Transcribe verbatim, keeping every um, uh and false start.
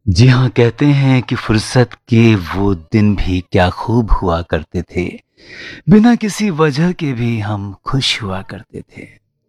जी हाँ, कहते हैं कि फुर्सत के वो दिन भी क्या खूब हुआ करते थे। बिना किसी वजह के भी हम खुश हुआ करते थे।